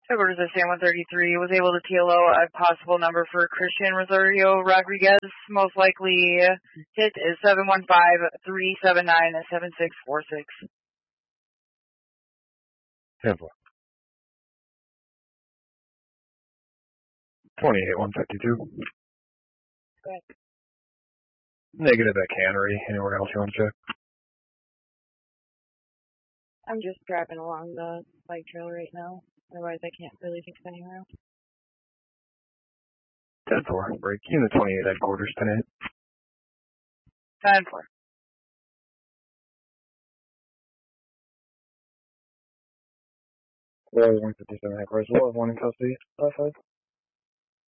Headquarters at San 133 was able to TLO a possible number for Christian Rosario Rodriguez. Most likely hit is 715-379-7646. 10-4. 28-152. Okay. Negative at Cannery. Anywhere else you want to check? I'm just driving along the bike trail right now. Otherwise, I can't really fix anywhere else. 10-4. Break. Unit 28 headquarters. 10-8. 10-4. Well, 157 headquarters. Well, 1 in custody. 5-5.